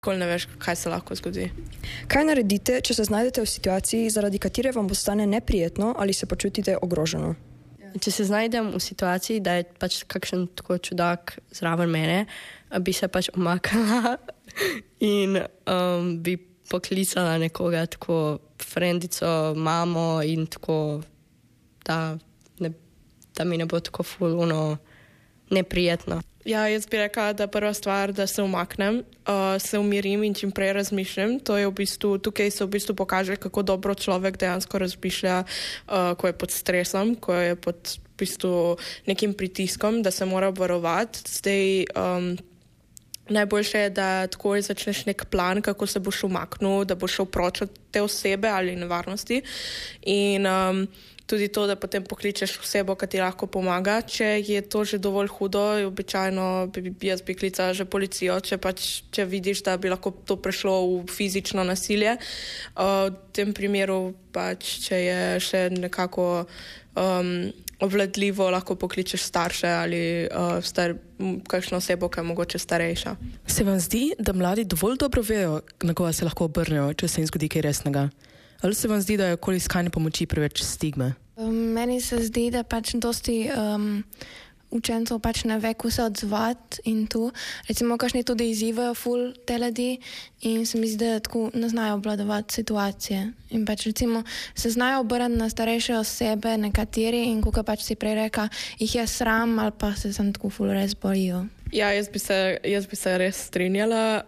Nikoli ne veš, kaj se lahko zgodi. Kaj naredite, če se znajdete v situaciji, zaradi katere vam postane neprijetno ali se počutite ogroženo? Če se znajdem v situaciji, da je pač kakšen tako čudak zraven mene, bi se pač umakala in bi poklicala nekoga, tako frendico, mamo in tako, da mi ne bo tako fuluno neprijetno. Ja, jaz bi rekla, da prva stvar, da se umaknem, se umirim in čim prej razmišljam. To je v bistvu, tukaj se v bistvu pokaže, kako dobro človek dejansko razmišlja, ko je pod stresom, ko je pod v bistvu nekim pritiskom, da se mora obvarovati. Zdaj, najboljše je, da takoj začneš nek plan, kako se boš umaknil, da boš šel proč od te osebe ali nevarnosti. In tudi to, da potem pokličeš osebo, ki ti lahko pomaga. Če je to že dovolj hudo, običajno jaz bi klicala že policijo, če vidiš, da bi lahko to prešlo v fizično nasilje. V tem primeru če je še nekako obvladljivo, lahko pokličeš starše ali kakšno osebo, ki je mogoče starejša. Se vam zdi, da mladi dovolj dobro vejo, na koga se lahko obrnejo, če se jim zgodi kaj resnega? Ali se vam zdi, da je okoli iskanje pomoči preveč stigme? Meni se zdi, da dosti učencev ne ve, kako se odzvati in tu. Recimo, kakšni tudi izzivajo ful te ljudi in se mi zdi, da tako ne znajo obvladovati situacije. In recimo se znajo obrniti na starejše osebe, nekateri, in kako si prej reka, jih je sram ali pa se sem tako ful res bojijo. Ja, jaz bi se res strinjala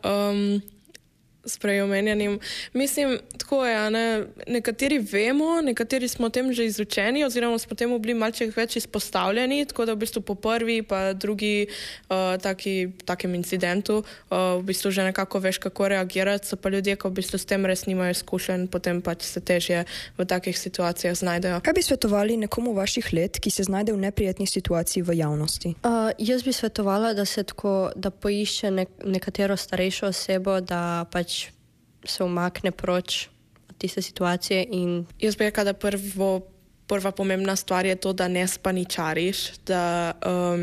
s prej omenjenim. Mislim, tako je, ne? Nekateri vemo, nekateri smo o tem že izučeni oziroma smo temu bili malce več izpostavljeni, tako da v bistvu po prvi pa drugi takem incidentu v bistvu že nekako veš, kako reagirati, so pa ljudje, ko v bistvu s tem res nimajo izkušenj, potem se težje v takih situacijah znajdejo. Kaj bi svetovali nekomu vaših let, ki se znajde v neprijetni situaciji v javnosti? Jaz bi svetovala, da poišče nekatero starejšo osebo, da se umakne proč od tiste situacije. In jaz bi rekla, da prva pomembna stvar je to, da ne spaničariš, da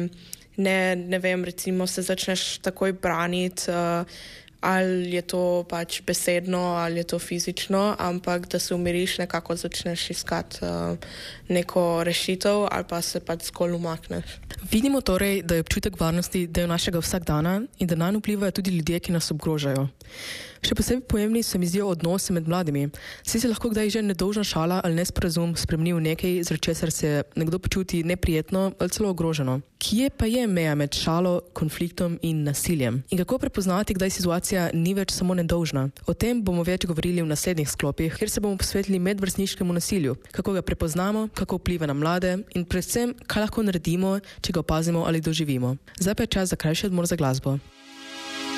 ne vem, recimo se začneš takoj braniti, ali je to besedno, ali je to fizično, ampak da se umiriš, nekako začneš iskati neko rešitev ali pa se zgolj umakneš. Vidimo torej, da je občutek varnosti del našega vsakdana in da nanj vplivajo tudi ljudje, ki nas obgrožajo. Še posebej pomembni se mi zdijo odnose med mladimi. Se lahko kdaj že nedolžna šala ali nesporazum spremeni v nekaj, zaradi česar se nekdo počuti neprijetno ali celo ogroženo. Kje pa je meja med šalo, konfliktom in nasiljem? In kako prepoznati, kdaj situacija ni več samo nedolžna? O tem bomo več govorili v naslednjih sklopih, kjer se bomo posvetili medvrstniškemu nasilju, kako ga prepoznamo, kako vpliva na mlade in predvsem, kaj lahko naredimo, če ga opazimo ali doživimo. Zdaj pa je čas za krajši odmor za glasbo.